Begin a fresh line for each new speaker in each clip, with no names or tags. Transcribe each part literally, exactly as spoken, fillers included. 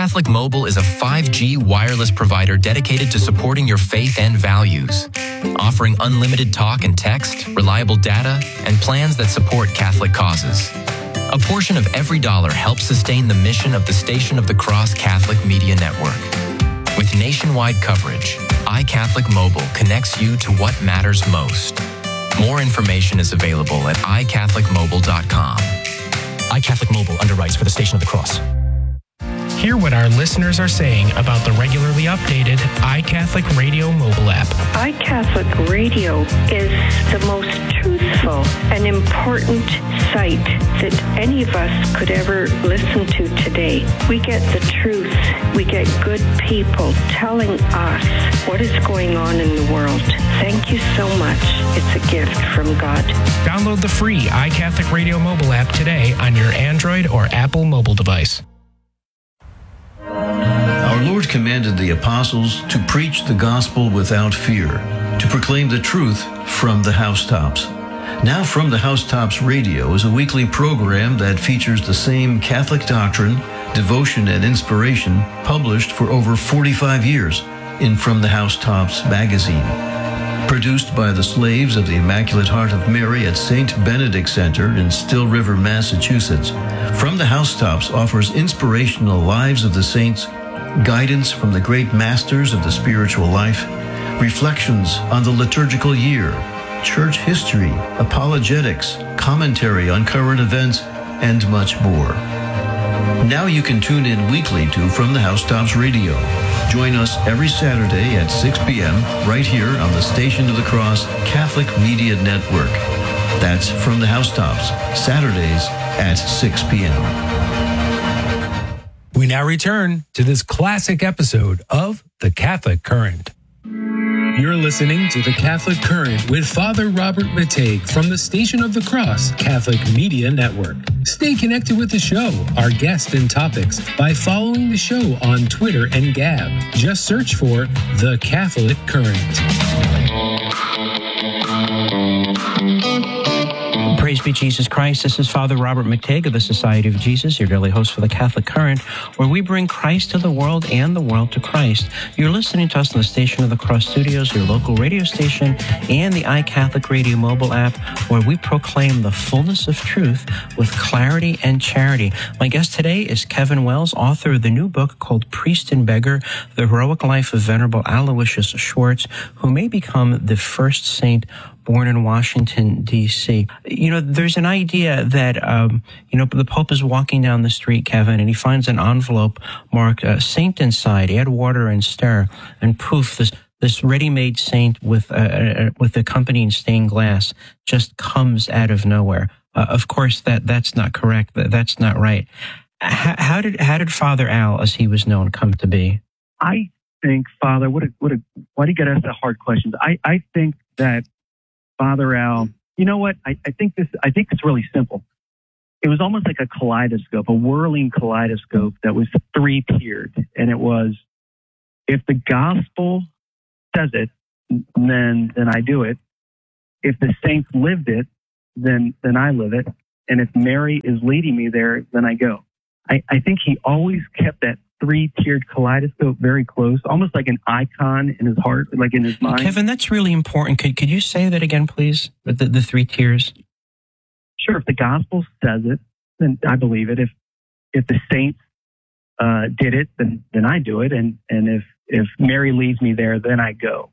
iCatholic Mobile is a five G wireless provider dedicated to supporting your faith and values, offering unlimited talk and text, reliable data, and plans that support Catholic causes. A portion of every dollar helps sustain the mission of the Station of the Cross Catholic Media Network. With nationwide coverage, iCatholic Mobile connects you to what matters most. More information is available at i catholic mobile dot com.
iCatholic Mobile underwrites for the Station of the Cross.
Hear what our listeners are saying about the regularly updated iCatholic Radio mobile app.
iCatholic Radio is the most truthful and important site that any of us could ever listen to today. We get the truth. We get good people telling us what is going on in the world. Thank you so much. It's a gift from God.
Download the free iCatholic Radio mobile app today on your Android or Apple mobile device.
Our Lord commanded the apostles to preach the gospel without fear, to proclaim the truth from the housetops. Now From the Housetops Radio is a weekly program that features the same Catholic doctrine, devotion, and inspiration published for over forty-five years in From the Housetops magazine. Produced by the slaves of the Immaculate Heart of Mary at Saint Benedict Center in Still River, Massachusetts, From the Housetops offers inspirational lives of the saints, guidance from the great masters of the spiritual life, reflections on the liturgical year, church history, apologetics, commentary on current events, and much more. Now you can tune in weekly to From the Housetops Radio. Join us every Saturday at six p.m. right here on the Station of the Cross Catholic Media Network. That's From the Housetops, Saturdays at six p.m.
We now return to this classic episode of The Catholic Current. You're listening to The Catholic Current with Father Robert Matej from the Station of the Cross Catholic Media Network. Stay connected with the show, our guests and topics, by following the show on Twitter and Gab. Just search for The Catholic Current.
Praise be Jesus Christ. This is Father Robert Matej of the Society of Jesus, your daily host for the Catholic Current, where we bring Christ to the world and the world to Christ. You're listening to us in the Station of the Cross Studios, your local radio station, and the iCatholic Radio mobile app, where we proclaim the fullness of truth with clarity and charity. My guest today is Kevin Wells, author of the new book called Priest and Beggar, The Heroic Life of Venerable Aloysius Schwartz, who may become the first saint born in Washington, D C You know, there's an idea that, um, you know, the Pope is walking down the street, Kevin, and he finds an envelope marked uh, saint inside, add water and stir, and poof, this this ready-made saint with, uh, uh, with accompanying stained glass just comes out of nowhere. Uh, of course, that that's not correct. That, that's not right. H- how did how did Father Al, as he was known, come to be?
I think, Father, what a, what a, why do you get asked that hard questions? I, I think that Father Al, you know what? I, I think this. I think it's really simple. It was almost like a kaleidoscope, a whirling kaleidoscope that was three-tiered, and it was, if the gospel says it, then then I do it. If the saints lived it, then then I live it. And if Mary is leading me there, then I go. I, I think he always kept that three-tiered kaleidoscope very close, almost like an icon in his heart, like in his mind.
Kevin, that's really important. Could could you say that again, please? The, the three tiers?
Sure. If the gospel says it, then I believe it. If if the saints uh, did it, then then I do it. And and if if Mary leads me there, then I go.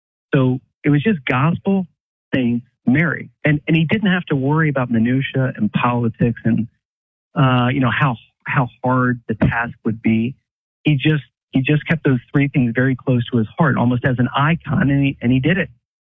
So it was just gospel, saints, Mary, and and he didn't have to worry about minutia and politics and uh, you know how. how hard the task would be. He just he just kept those three things very close to his heart, almost as an icon, and he and he did it.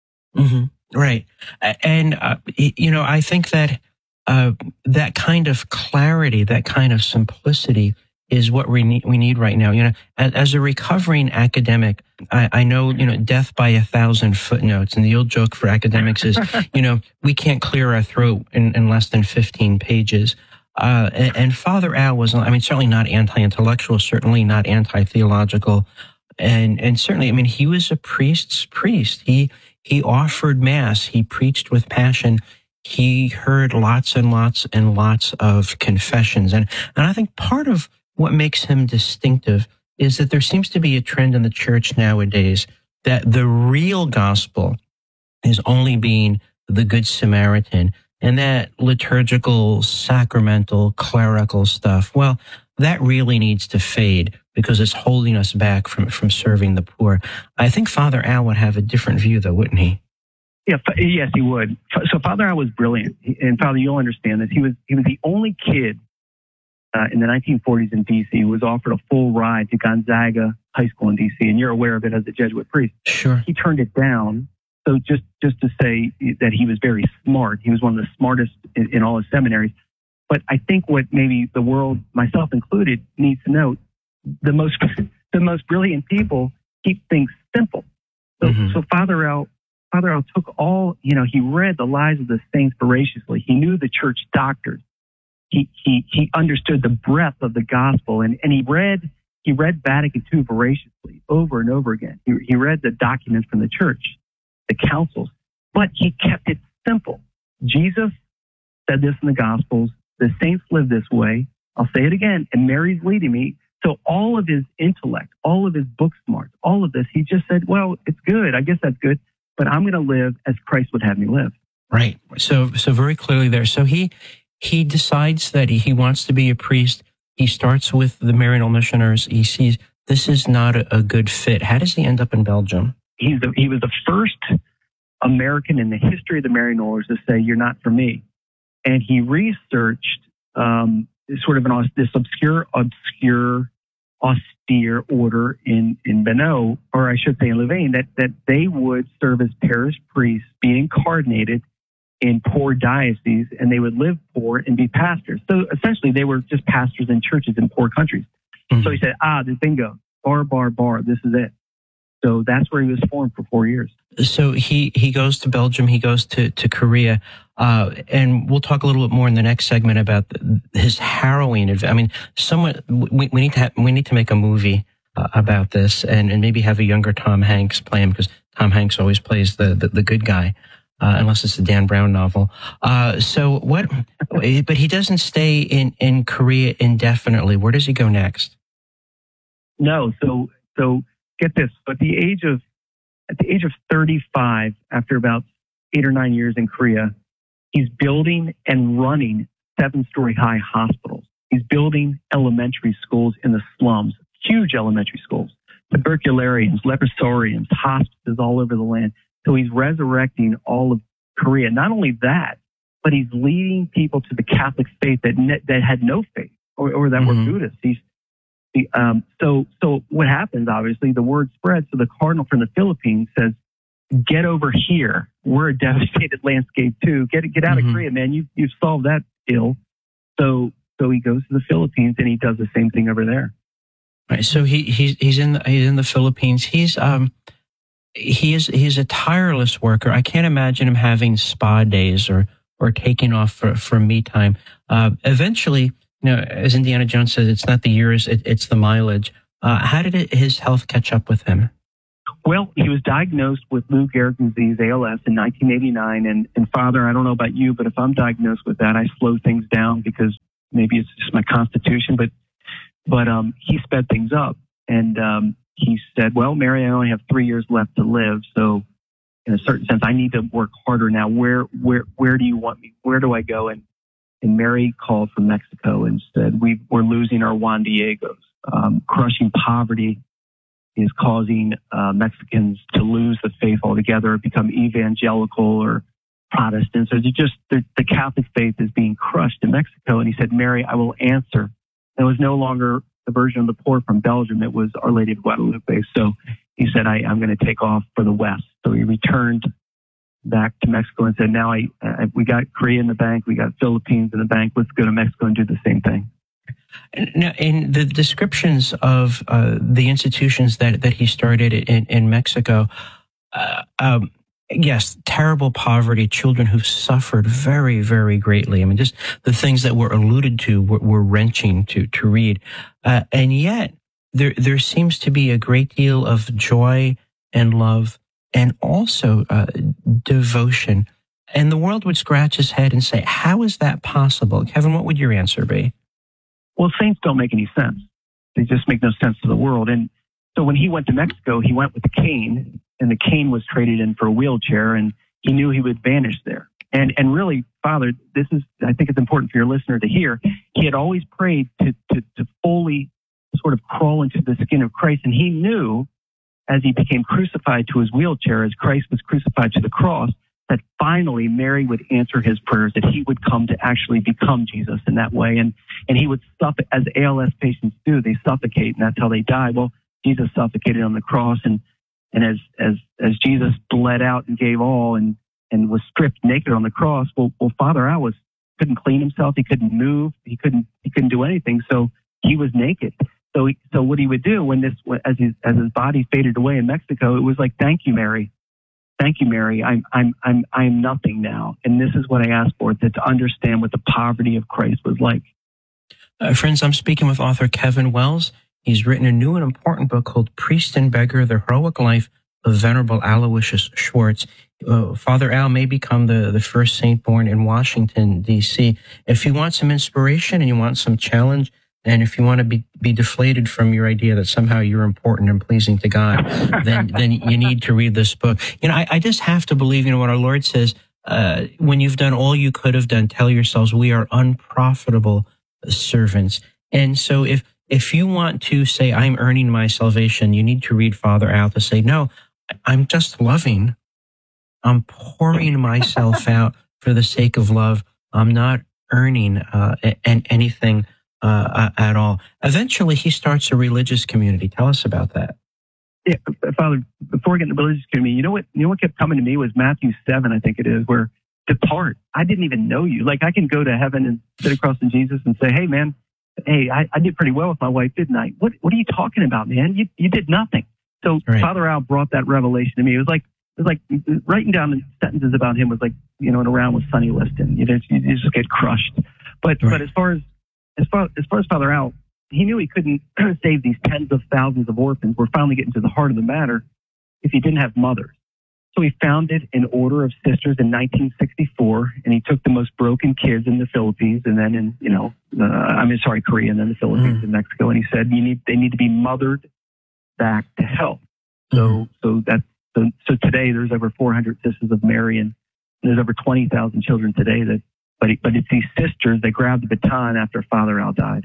Mm-hmm. Right, and uh, you know, I think that uh, that kind of clarity, that kind of simplicity, is what we need. We need right now. You know, as, as a recovering academic, I, I know you know death by a thousand footnotes, and the old joke for academics is, you know, we can't clear our throat in, in less than fifteen pages. Uh, and, and Father Al was, I mean, certainly not anti-intellectual, certainly not anti-theological, and and certainly, I mean, he was a priest's priest. He he offered mass. He preached with passion. He heard lots and lots and lots of confessions, and and I think part of what makes him distinctive is that there seems to be a trend in the church nowadays that the real gospel is only being the Good Samaritan, and that liturgical, sacramental, clerical stuff, well, that really needs to fade because it's holding us back from, from serving the poor. I think Father Al would have a different view, though, wouldn't he?
Yeah, yes, he would. So Father Al was brilliant, and Father, you'll understand this. He was he was the only kid uh, in the nineteen forties in D C who was offered a full ride to Gonzaga High School in D C, and you're aware of it as a Jesuit priest.
Sure.
He turned it down. So just just to say that he was very smart, he was one of the smartest in, in all his seminaries. But I think what maybe the world, myself included, needs to know, the most the most brilliant people keep things simple. So, mm-hmm. so Father Al. Father Al took all, you know, he read the lives of the saints voraciously. He knew the church doctors. He he he understood the breadth of the gospel, and, and he read he read Vatican Two voraciously over and over again. He, he read the documents from the church, the councils, but he kept it simple. Jesus said this in the Gospels. The saints live this way. I'll say it again, and Mary's leading me. So all of his intellect, all of his book smarts, all of this, he just said, well, it's good. I guess that's good. But I'm going to live as Christ would have me live.
Right. So, so very clearly there. So he he decides that he, he wants to be a priest. He starts with the Maryknoll missioners. He sees this is not a, a good fit. How does he end up in Belgium?
He's the, he was the first American in the history of the Maryknollers to say, "You're not for me." And he researched um, sort of an this obscure, obscure. austere order in, in Benoît, or I should say in Louvain, that, that they would serve as parish priests, be incarnated in poor dioceses, and they would live poor and be pastors. So essentially, they were just pastors in churches in poor countries. Mm-hmm. So he said, ah, the bingo, bar, bar, bar, this is it. So that's where he was formed for four years.
So he, he goes to Belgium, he goes to, to Korea, uh, and we'll talk a little bit more in the next segment about the, his harrowing. I mean, someone we, we need to have, we need to make a movie uh, about this, and, and maybe have a younger Tom Hanks play him, because Tom Hanks always plays the the, the good guy, uh, unless it's a Dan Brown novel. Uh, so what? But he doesn't stay in, in Korea indefinitely. Where does he go next?
No. So so. Get this, at the age of at the age of thirty-five, after about eight or nine years in Korea, he's building and running seven-story high hospitals. He's building elementary schools in the slums, huge elementary schools, tubercularians, leprosariums, hospices all over the land. So he's resurrecting all of Korea. Not only that, but he's leading people to the Catholic faith that ne- that had no faith, or, or that mm-hmm. were Buddhists. He's Um, so, so what happens, obviously, the word spreads. So the cardinal from the Philippines says, get over here. We're a devastated landscape too. Get, get out mm-hmm. of Korea, man. You, you've solved that ill. So, so he goes to the Philippines and he does the same thing over there.
Right. So he, he's, he's in, the, he's in the Philippines. He's, um, he is, he's a tireless worker. I can't imagine him having spa days or, or taking off for, for me time. Uh, eventually, you know, as Indiana Jones says, it's not the years, it, it's the mileage. Uh, how did it, his health catch up with him?
Well, he was diagnosed with Lou Gehrig's disease, A L S, in nineteen eighty-nine. And, and Father, I don't know about you, but if I'm diagnosed with that, I slow things down because maybe it's just my constitution. But but um, he sped things up. And um, he said, well, Mary, I only have three years left to live. So in a certain sense, I need to work harder now. Where where where do you want me? Where do I go? And And Mary called from Mexico and said, we, we're losing our Juan Diegos. Um, crushing poverty is causing uh, Mexicans to lose the faith altogether, become evangelical or Protestant. So just the, the Catholic faith is being crushed in Mexico. And he said, Mary, I will answer. It was no longer the Virgin of the Poor from Belgium. It was Our Lady of Guadalupe. So he said, I, I'm going to take off for the West. So he returned back to Mexico and said, now I, I we got Korea in the bank, we got Philippines in the bank, let's go to Mexico and do the same thing.
Now, in the descriptions of uh, the institutions that, that he started in, in Mexico, uh, um, yes, terrible poverty, children who suffered very, very greatly. I mean, just the things that were alluded to were, were wrenching to, to read. Uh, and yet, there there seems to be a great deal of joy and love and also uh, devotion. And the world would scratch its head and say, how is that possible? Kevin, what would your answer be?
Well, saints don't make any sense. They just make no sense to the world. And so when he went to Mexico, he went with a cane, and the cane was traded in for a wheelchair, and he knew he would vanish there. And and really, Father, this is, I think it's important for your listener to hear, he had always prayed to, to, to fully sort of crawl into the skin of Christ. And he knew as he became crucified to his wheelchair, as Christ was crucified to the cross, that finally Mary would answer his prayers, that he would come to actually become Jesus in that way. And, and he would suffocate, as A L S patients do, they suffocate, and that's how they die. Well, Jesus suffocated on the cross, and, and as, as, as Jesus bled out and gave all and, and was stripped naked on the cross, well, well, Father Al was, couldn't clean himself. He couldn't move. He couldn't, he couldn't do anything. So he was naked. So, he, so what he would do when this, as his, as his body faded away in Mexico, it was like, thank you, Mary. Thank you, Mary. I'm, I'm, I'm, I'm nothing now. And this is what I asked for, to, to understand what the poverty of Christ was like.
Uh, friends, I'm speaking with author Kevin Wells. He's written a new and important book called Priest and Beggar, The Heroic Life of Venerable Aloysius Schwartz. Uh, Father Al may become the, the first saint born in Washington, D C If you want some inspiration and you want some challenge, and if you want to be, be deflated from your idea that somehow you're important and pleasing to God, then then you need to read this book. You know, I, I just have to believe, you know, what our Lord says, uh, when you've done all you could have done, tell yourselves, we are unprofitable servants. And so if if you want to say, I'm earning my salvation, you need to read Father Al to say, no, I'm just loving. I'm pouring myself out for the sake of love. I'm not earning uh, a- anything Uh, at all. Eventually, he starts a religious community. Tell us about that.
Yeah, Father, before getting to religious community, you know what, you know what kept coming to me was Matthew seven, I think it is, where depart. I didn't even know you. Like, I can go to heaven and sit across from Jesus and say, hey, man, hey, I, I did pretty well with my wife, didn't I? What What are you talking about, man? You you did nothing. So right. Father Al brought that revelation to me. It was like, it was like writing down sentences about him was like, you know, in a round with Sonny Liston. You know, you, you just get crushed. But right. but as far as As far, as far as Father Al, he knew he couldn't save these tens of thousands of orphans. We're finally getting to the heart of the matter if he didn't have mothers. So he founded an order of sisters in nineteen sixty-four, and he took the most broken kids in the Philippines, and then in, you know, uh, I mean, sorry, Korea, and then the Philippines mm. and Mexico, and he said, you need, they need to be mothered back to health. So, mm. so that's, so, so today there's over four hundred Sisters of Mary, and there's over twenty thousand children today that, But, but it's these sisters that grabbed the baton after Father Al died.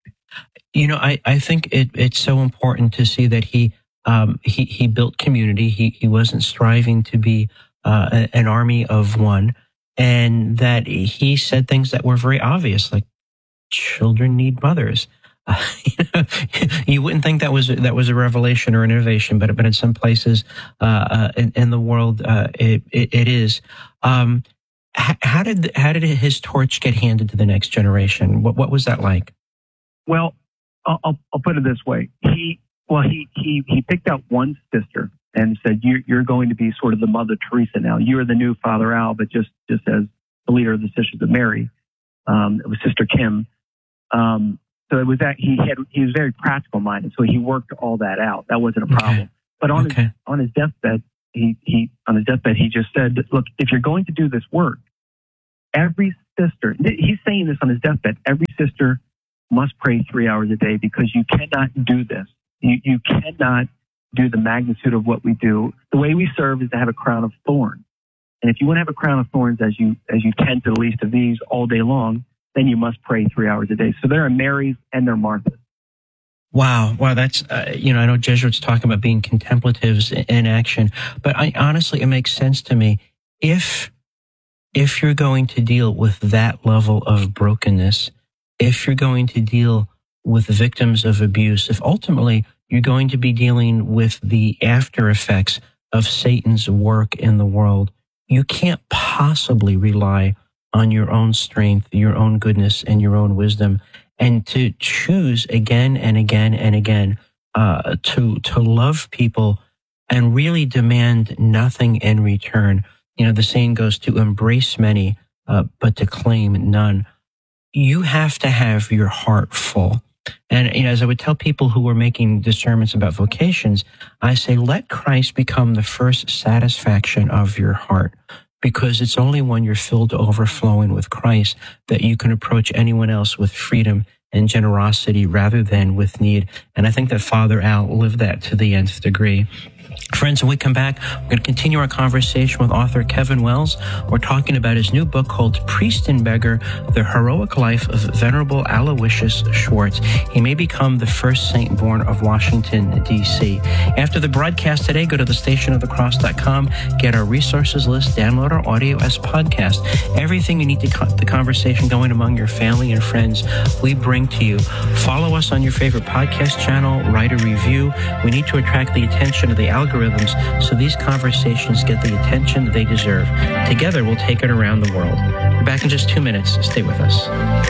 You know, I, I think it, it's so important to see that he um, he, he built community. He he wasn't striving to be uh, an army of one, and that he said things that were very obvious, like children need mothers. Uh, you know, you wouldn't think that was that was a revelation or an innovation, but but in some places uh, uh, in, in the world, uh, it, it it is. Um, How did how did his torch get handed to the next generation? What what was that like?
Well, I'll I'll put it this way. He well he he he picked out one sister and said, "You're you're going to be sort of the Mother Teresa now. You're the new Father Al, but just just as the leader of the Sisters of Mary." Um, it was Sister Kim. Um, so it was that he had he was very practical minded. So he worked all that out. That wasn't a problem. Okay. But on okay. his on his deathbed. He, he, on his deathbed, he just said, look, if you're going to do this work, every sister, he's saying this on his deathbed, every sister must pray three hours a day because you cannot do this. You, you cannot do the magnitude of what we do. The way we serve is to have a crown of thorns. And if you want to have a crown of thorns as you, as you tend to the least of these all day long, then you must pray three hours a day. So there are Marys and there are Marthas.
Wow. Wow. That's, uh, you know, I know Jesuits talk about being contemplatives in action, but I honestly, it makes sense to me. If, if you're going to deal with that level of brokenness, if you're going to deal with victims of abuse, if ultimately you're going to be dealing with the after effects of Satan's work in the world, you can't possibly rely on your own strength, your own goodness, and your own wisdom. And to choose again and again and again uh, to to love people and really demand nothing in return. You know, the saying goes to embrace many, uh, but to claim none. You have to have your heart full. And, you know, as I would tell people who are making discernments about vocations, I say, let Christ become the first satisfaction of your heart. Because it's only when you're filled to overflowing with Christ that you can approach anyone else with freedom and generosity rather than with need. And I think that Father Al lived that to the nth degree. Friends, when we come back, we're going to continue our conversation with author Kevin Wells. We're talking about his new book called Priest and Beggar, The Heroic Life of Venerable Aloysius Schwartz. He may become the first saint born of Washington, D C After the broadcast today, go to the station of the cross dot com, get our resources list, download our audio as podcast. Everything you need to keep the conversation going among your family and friends, we bring to you. Follow us on your favorite podcast channel, write a review. We need to attract the attention of the algorithm so these conversations get the attention they deserve. Together, we'll take it around the world. We're back in just two minutes. Stay with us.